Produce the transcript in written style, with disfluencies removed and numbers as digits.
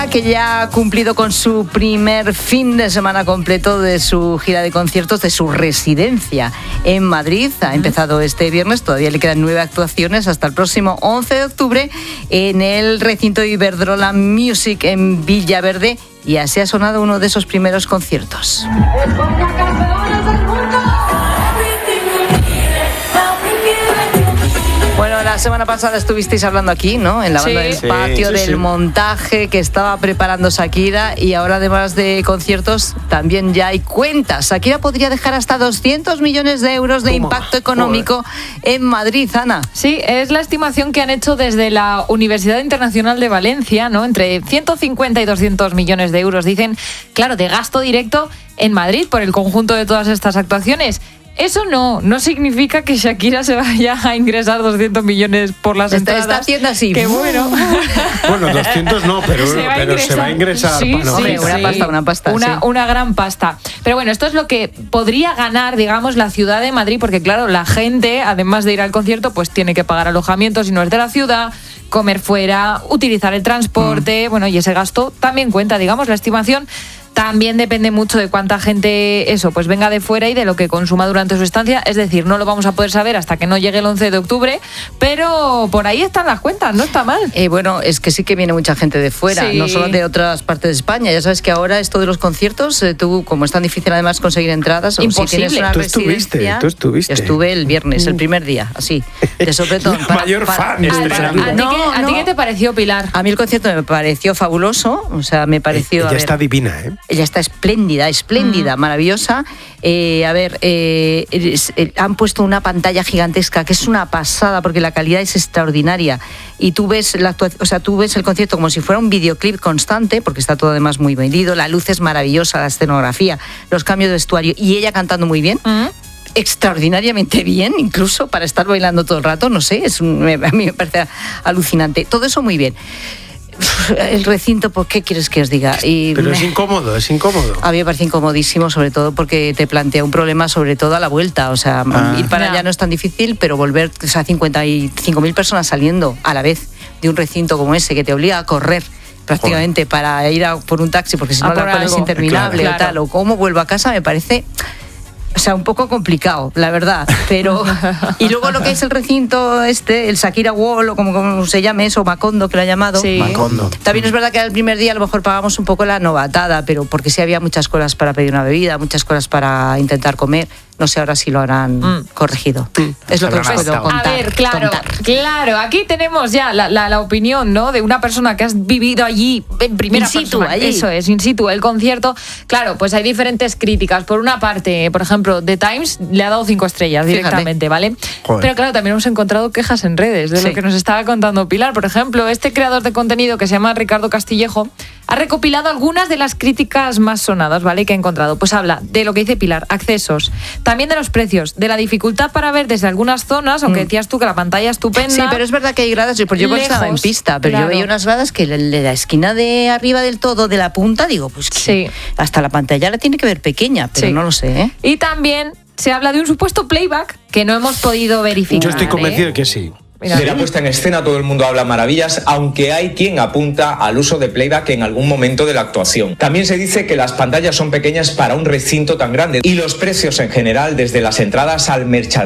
Que ya ha cumplido con su primer fin de semana completo de su gira de conciertos, de su residencia en Madrid. Ha empezado este viernes, todavía le quedan 9 actuaciones hasta el próximo 11 de octubre en el recinto Iberdrola Music en Villaverde, y así ha sonado uno de esos primeros conciertos. Bueno, la semana pasada estuvisteis hablando aquí, ¿no? En la banda del patio, del montaje que estaba preparando Shakira, y ahora, además de conciertos, también ya hay cuentas. Shakira podría dejar hasta 200 millones de euros de impacto económico en Madrid, Ana. Sí, es la estimación que han hecho desde la Universidad Internacional de Valencia, ¿no? Entre 150 y 200 millones de euros, dicen, claro, de gasto directo en Madrid por el conjunto de todas estas actuaciones. Eso no significa que Shakira se vaya a ingresar 200 millones por las entradas. Está haciendo así. Qué bueno. Bueno, 200 no, pero se va a ingresar. Sí, una pasta. Una gran pasta. Pero bueno, esto es lo que podría ganar, digamos, la ciudad de Madrid, porque claro, la gente, además de ir al concierto, pues tiene que pagar alojamiento si no es de la ciudad, comer fuera, utilizar el transporte, bueno, y ese gasto también cuenta, digamos, la estimación. También depende mucho de cuánta gente pues venga de fuera y de lo que consuma durante su estancia. Es decir, no lo vamos a poder saber hasta que no llegue el 11 de octubre, pero por ahí están las cuentas, no está mal. Bueno, es que sí que viene mucha gente de fuera, no solo de otras partes de España. Ya sabes que ahora esto de los conciertos, tú, como es tan difícil además conseguir entradas, imposible. Si tienes una residencia, tú estuviste. Yo estuve el viernes, el primer día, así, de sopetón. Mayor fan. ¿A ti qué te pareció, Pilar? A mí el concierto me pareció fabuloso, o sea, me pareció... Ella está divina, ¿eh? Ella está espléndida, maravillosa. Han puesto una pantalla gigantesca que es una pasada porque la calidad es extraordinaria, y tú ves el concierto como si fuera un videoclip constante, porque está todo además muy vendido, la luz es maravillosa, la escenografía, los cambios de vestuario, y ella cantando muy bien. Extraordinariamente bien, incluso para estar bailando todo el rato, no sé, a mí me parece alucinante. Todo eso muy bien. El recinto, pues, ¿qué quieres que os diga? Pero es incómodo. A mí me parece incomodísimo, sobre todo porque te plantea un problema, sobre todo a la vuelta. O sea, ir para allá no es tan difícil, pero volver, o sea, 55.000 personas saliendo a la vez de un recinto como ese, que te obliga a correr prácticamente para ir por un taxi, porque si no la cola es interminable, claro. O tal, o cómo vuelvo a casa, me parece... O sea, un poco complicado, la verdad, pero... Y luego lo que es el recinto el Shakira Wall, o como se llame eso, Macondo, que lo ha llamado. Sí. Macondo. También es verdad que el primer día a lo mejor pagamos un poco la novatada, pero porque sí había muchas colas para pedir una bebida, muchas colas para intentar comer. No sé ahora si lo harán corregido. Es lo que os puedo contar. A ver, claro. Aquí tenemos ya la opinión, ¿no?, de una persona que has vivido allí en primera persona. Allí. Eso es, in situ, el concierto. Claro, pues hay diferentes críticas. Por una parte, por ejemplo, The Times le ha dado 5 estrellas directamente, ¿vale? Joder. Pero claro, también hemos encontrado quejas en redes de lo que nos estaba contando Pilar. Por ejemplo, este creador de contenido que se llama Ricardo Castillejo ha recopilado algunas de las críticas más sonadas, ¿vale?, que ha encontrado. Pues habla de lo que dice Pilar, accesos, también de los precios, de la dificultad para ver desde algunas zonas, aunque decías tú que la pantalla es estupenda. Sí, pero es verdad que hay gradas, yo estaba en pista, pero yo veía unas gradas que de la esquina de arriba del todo, de la punta, digo, pues que hasta la pantalla la tiene que ver pequeña, pero no lo sé, ¿eh? Y también se habla de un supuesto playback que no hemos podido verificar. Yo estoy convencido de que sí. De la puesta en escena todo el mundo habla maravillas, aunque hay quien apunta al uso de playback en algún momento de la actuación. También se dice que las pantallas son pequeñas para un recinto tan grande y los precios en general, desde las entradas al merchandising,